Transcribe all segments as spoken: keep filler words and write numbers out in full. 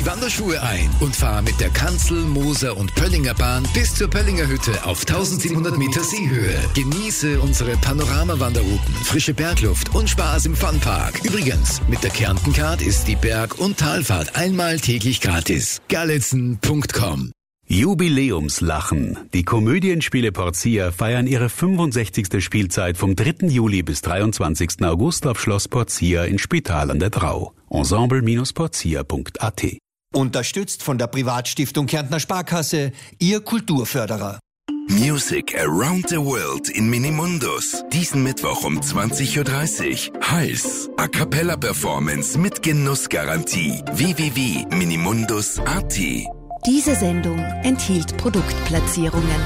die Wanderschuhe ein und fahr mit der Kanzel-, Moser- und Pöllinger Bahn bis zur Pöllinger Hütte auf tausendsiebenhundert Meter Seehöhe. Genieße unsere Panorama-Wanderrouten, frische Bergluft und Spaß im Funpark. Übrigens, mit der Kärnten-Card ist die Berg- und Talfahrt einmal täglich gratis. Galitzen Punkt com. Jubiläumslachen. Die Komödienspiele Porcia feiern ihre fünfundsechzigste Spielzeit vom dritten Juli bis dreiundzwanzigsten August auf Schloss Porcia in Spital an der Drau. ensemble Bindestrich porcia Punkt a t. Unterstützt von der Privatstiftung Kärntner Sparkasse, Ihr Kulturförderer. Music Around the World in Minimundus. Diesen Mittwoch um zwanzig Uhr dreißig. Heiß. A Cappella Performance mit Genussgarantie. w w w Punkt minimundus Punkt a t. Diese Sendung enthielt Produktplatzierungen.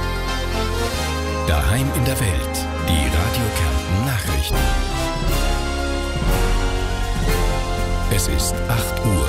Daheim in der Welt. Die Radio Kärnten Nachrichten. Es ist acht Uhr.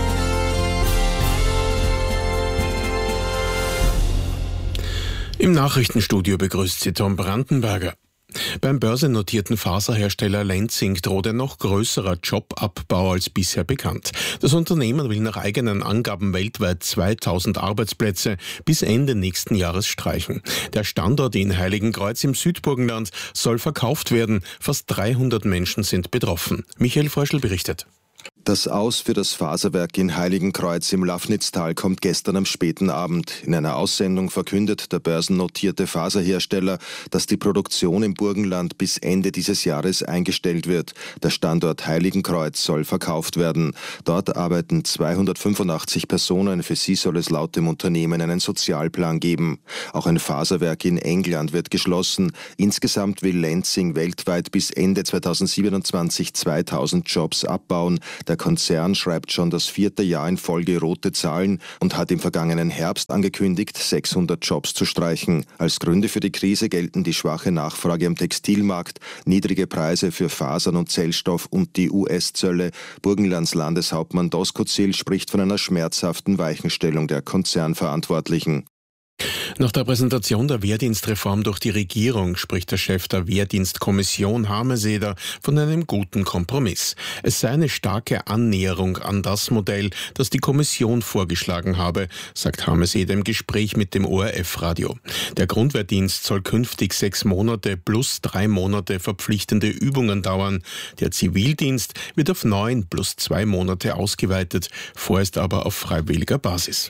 Im Nachrichtenstudio begrüßt Sie Tom Brandenberger. Beim börsennotierten Faserhersteller Lenzing droht ein noch größerer Jobabbau als bisher bekannt. Das Unternehmen will nach eigenen Angaben weltweit zweitausend Arbeitsplätze bis Ende nächsten Jahres streichen. Der Standort in Heiligenkreuz im Südburgenland soll verkauft werden. Fast dreihundert Menschen sind betroffen. Michael Fröschl berichtet. Das Aus für das Faserwerk in Heiligenkreuz im Lafnitztal kommt gestern am späten Abend. In einer Aussendung verkündet der börsennotierte Faserhersteller, dass die Produktion im Burgenland bis Ende dieses Jahres eingestellt wird. Der Standort Heiligenkreuz soll verkauft werden. Dort arbeiten zweihundertfünfundachtzig Personen. Für sie soll es laut dem Unternehmen einen Sozialplan geben. Auch ein Faserwerk in England wird geschlossen. Insgesamt will Lenzing weltweit bis Ende zweitausendsiebenundzwanzig zweitausend Jobs abbauen. Der Konzern schreibt schon das vierte Jahr in Folge rote Zahlen und hat im vergangenen Herbst angekündigt, sechshundert Jobs zu streichen. Als Gründe für die Krise gelten die schwache Nachfrage am Textilmarkt, niedrige Preise für Fasern und Zellstoff und die U S-Zölle. Burgenlands Landeshauptmann Doskozil spricht von einer schmerzhaften Weichenstellung der Konzernverantwortlichen. Nach der Präsentation der Wehrdienstreform durch die Regierung spricht der Chef der Wehrdienstkommission Hameseder von einem guten Kompromiss. Es sei eine starke Annäherung an das Modell, das die Kommission vorgeschlagen habe, sagt Hameseder im Gespräch mit dem O R F-Radio. Der Grundwehrdienst soll künftig sechs Monate plus drei Monate verpflichtende Übungen dauern. Der Zivildienst wird auf neun plus zwei Monate ausgeweitet, vorerst aber auf freiwilliger Basis.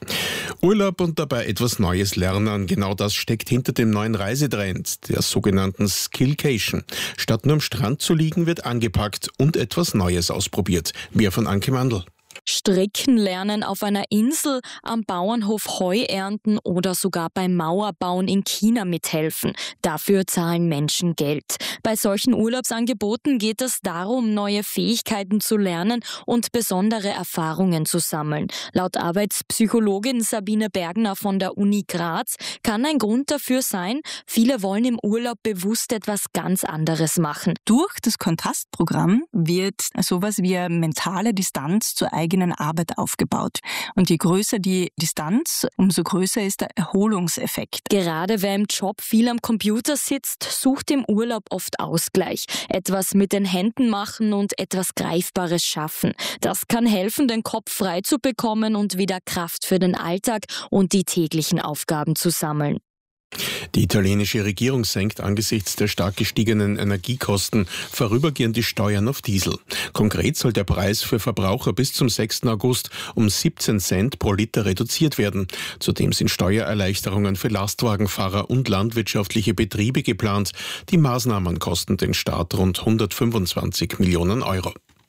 Urlaub und dabei etwas Neues lernen, genau das steckt hinter dem neuen Reisetrend, der sogenannten Skillcation. Statt nur am Strand zu liegen, wird angepackt und etwas Neues ausprobiert. Mehr von Anke Mandl. Stricken lernen auf einer Insel, am Bauernhof Heu ernten oder sogar beim Mauerbauen in China mithelfen. Dafür zahlen Menschen Geld. Bei solchen Urlaubsangeboten geht es darum, neue Fähigkeiten zu lernen und besondere Erfahrungen zu sammeln. Laut Arbeitspsychologin Sabine Bergner von der Uni Graz kann ein Grund dafür sein, viele wollen im Urlaub bewusst etwas ganz anderes machen. Durch das Kontrastprogramm wird sowas wie eine mentale Distanz zur eigenen Arbeit aufgebaut. Und je größer die Distanz, umso größer ist der Erholungseffekt. Gerade wer im Job viel am Computer sitzt, sucht im Urlaub oft Ausgleich. Etwas mit den Händen machen und etwas Greifbares schaffen. Das kann helfen, den Kopf frei zu bekommen und wieder Kraft für den Alltag und die täglichen Aufgaben zu sammeln. Die italienische Regierung senkt angesichts der stark gestiegenen Energiekosten vorübergehend die Steuern auf Diesel. Konkret soll der Preis für Verbraucher bis zum sechsten August um siebzehn Cent pro Liter reduziert werden. Zudem sind Steuererleichterungen für Lastwagenfahrer und landwirtschaftliche Betriebe geplant. Die Maßnahmen kosten den Staat rund hundertfünfundzwanzig Millionen Euro.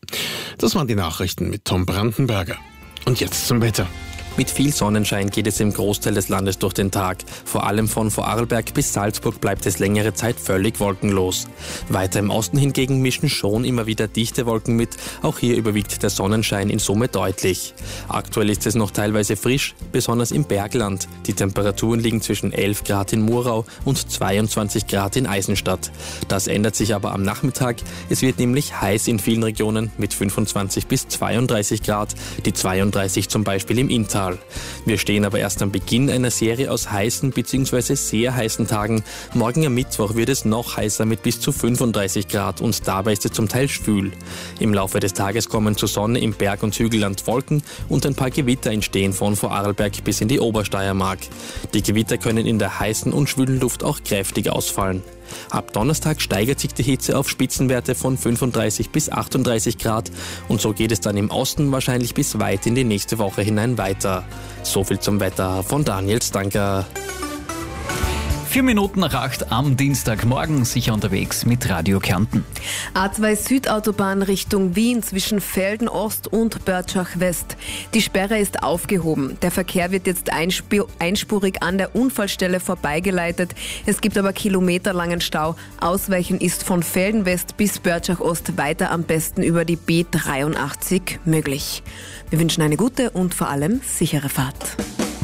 Das waren die Nachrichten mit Tom Brandenberger. Und jetzt zum Wetter. Mit viel Sonnenschein geht es im Großteil des Landes durch den Tag. Vor allem von Vorarlberg bis Salzburg bleibt es längere Zeit völlig wolkenlos. Weiter im Osten hingegen mischen schon immer wieder dichte Wolken mit. Auch hier überwiegt der Sonnenschein in Summe deutlich. Aktuell ist es noch teilweise frisch, besonders im Bergland. Die Temperaturen liegen zwischen elf Grad in Murau und zweiundzwanzig Grad in Eisenstadt. Das ändert sich aber am Nachmittag. Es wird nämlich heiß in vielen Regionen mit fünfundzwanzig bis zweiunddreißig Grad, die zweiunddreißig zum Beispiel im Inntal. Gegenteil. Wir stehen aber erst am Beginn einer Serie aus heißen bzw. sehr heißen Tagen. Morgen am Mittwoch wird es noch heißer mit bis zu fünfunddreißig Grad und dabei ist es zum Teil schwül. Im Laufe des Tages kommen zur Sonne im Berg- und Hügelland Wolken und ein paar Gewitter entstehen von Vorarlberg bis in die Obersteiermark. Die Gewitter können in der heißen und schwülen Luft auch kräftig ausfallen. Ab Donnerstag steigert sich die Hitze auf Spitzenwerte von fünfunddreißig bis achtunddreißig Grad und so geht es dann im Osten wahrscheinlich bis weit in die nächste Woche hinein weiter. So viel zum Wetter von Daniel Stanker. Vier Minuten nach acht am Dienstagmorgen, sicher unterwegs mit Radio Kärnten. A zwei Südautobahn Richtung Wien zwischen Velden Ost und Börtschach West. Die Sperre ist aufgehoben. Der Verkehr wird jetzt einspur- einspurig an der Unfallstelle vorbeigeleitet. Es gibt aber kilometerlangen Stau. Ausweichen ist von Velden West bis Börtschach Ost weiter am besten über die B dreiundachtzig möglich. Wir wünschen eine gute und vor allem sichere Fahrt.